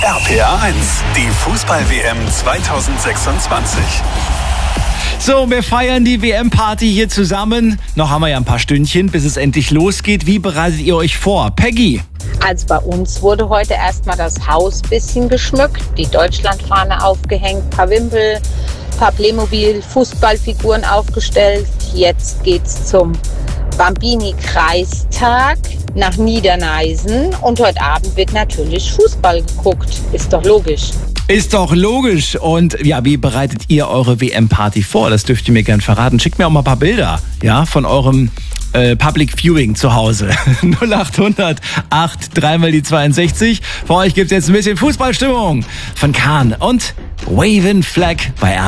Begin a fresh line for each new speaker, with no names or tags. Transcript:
RPA 1, die Fußball-WM 2026.
So, wir feiern die WM-Party hier zusammen. Noch haben wir ja ein paar Stündchen, bis es endlich losgeht. Wie bereitet ihr euch vor? Peggy?
Also bei uns wurde heute erstmal das Haus ein bisschen geschmückt, die Deutschlandfahne aufgehängt, ein paar Wimpel, ein paar Playmobil-Fußballfiguren aufgestellt. Jetzt geht's zum Bambini-Kreistag nach Niederneisen und heute Abend wird natürlich Fußball geguckt. Ist doch logisch.
Ist doch logisch. Und ja, wie bereitet ihr eure WM-Party vor? Das dürft ihr mir gern verraten. Schickt mir auch mal ein paar Bilder, ja, von eurem Public Viewing zu Hause. 0800 8 3 mal die 62. Für euch gibt's jetzt ein bisschen Fußballstimmung von Kahn und Waving Flag bei RPA.